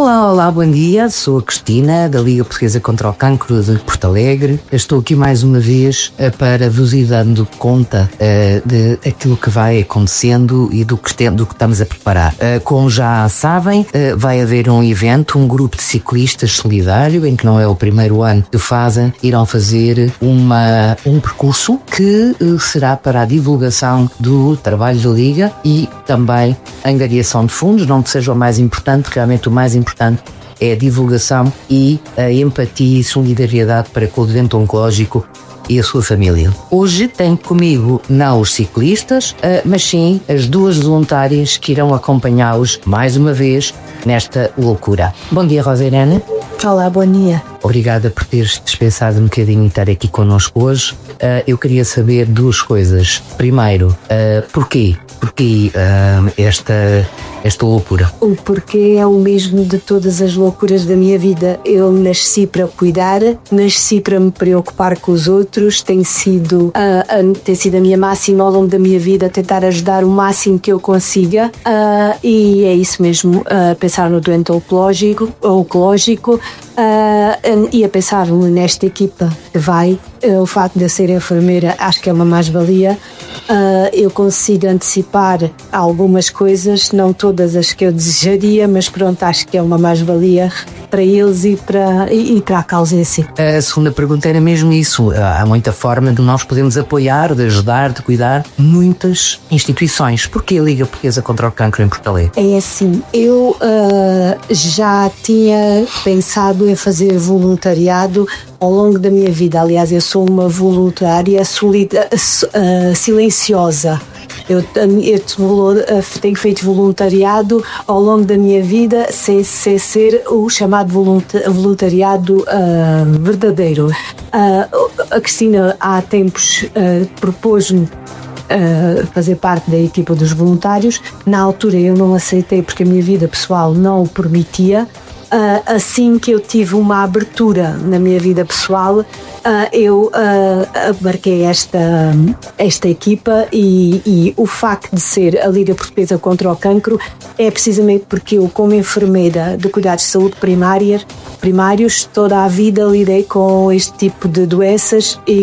Olá, bom dia. Sou a Cristina, da Liga Portuguesa contra o Cancro de Porto Alegre. Estou aqui mais uma vez para vos ir dando conta de aquilo que vai acontecendo e do que estamos a preparar. Como já sabem, vai haver um evento, um grupo de ciclistas solidário, em que não é o primeiro ano que fazem, irão fazer um percurso que será para a divulgação do trabalho da Liga e também a angariação de fundos, não que seja o mais importante, realmente o mais importante é a divulgação e a empatia e solidariedade para com o doente oncológico e a sua família. Hoje tenho comigo não os ciclistas, mas sim as duas voluntárias que irão acompanhá-los mais uma vez nesta loucura. Bom dia, Rosirene. Olá, bom dia. Obrigada por teres dispensado um bocadinho de estar aqui connosco hoje. Eu queria saber duas coisas. Primeiro, porquê? Porquê esta loucura? O porquê é o mesmo de todas as loucuras da minha vida. Eu nasci para cuidar, nasci para me preocupar com os outros, tem sido a minha máxima ao longo da minha vida, tentar ajudar o máximo que eu consiga, e é isso mesmo, pensar no doente oncológico, e a pensar nesta equipa que vai. O facto de eu ser enfermeira acho que é uma mais-valia. Eu consigo antecipar algumas coisas, não todas as que eu desejaria, mas pronto, acho que é uma mais-valia para eles e para a causa em si. A segunda pergunta era mesmo isso. Há muita forma de nós podermos apoiar, de ajudar, de cuidar muitas instituições. Porquê a Liga Portuguesa contra o Cancro em Porto Alegre? É assim, eu já tinha pensado em fazer voluntariado ao longo da minha vida. Aliás, eu sou uma voluntária silenciosa. Eu tenho feito voluntariado ao longo da minha vida sem ser o chamado voluntariado verdadeiro. A Cristina há tempos propôs-me fazer parte da equipa dos voluntários. Na altura eu não aceitei porque a minha vida pessoal não o permitia. Assim que eu tive uma abertura na minha vida pessoal, eu abarquei esta equipa e o facto de ser a Liga Portuguesa contra o Cancro é precisamente porque eu, como enfermeira de cuidados de saúde primários, toda a vida lidei com este tipo de doenças e